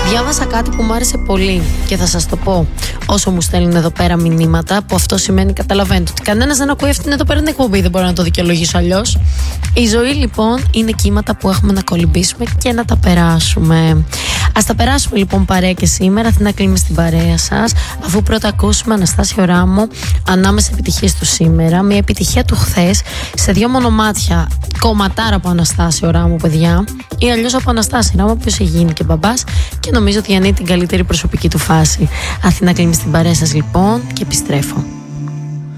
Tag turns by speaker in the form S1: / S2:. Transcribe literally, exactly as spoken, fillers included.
S1: Διάβασα κάτι που μου άρεσε πολύ και θα σας το πω όσο μου στέλνουν εδώ πέρα μηνύματα, που αυτό σημαίνει, καταλαβαίνετε, ότι κανένας δεν ακούει αυτήν εδώ πέρα την εκπομπή, δεν μπορώ να το δικαιολογήσω αλλιώς. Η ζωή λοιπόν είναι κύματα που έχουμε να κολυμπήσουμε και να τα περάσουμε. Ας τα περάσουμε λοιπόν παρέα και σήμερα. Τι να κλείνουμε στην παρέα σας, αφού πρώτα ακούσουμε Αναστάσιο Ράμο, ανάμεσα επιτυχίες του σήμερα, μια επιτυχία του χθες σε δύο μονομάτια. Κομματάρα από Αναστάσιο Ράμο, παιδιά, ή αλλιώς από Αναστάσιο Ράμο, ο οποίος έχει γίνει και μπαμπάς και νομίζω ότι ανήκει την καλύτερη προσωπική του φάση. Αθήνα κλείνει στην παρέα σας λοιπόν και επιστρέφω.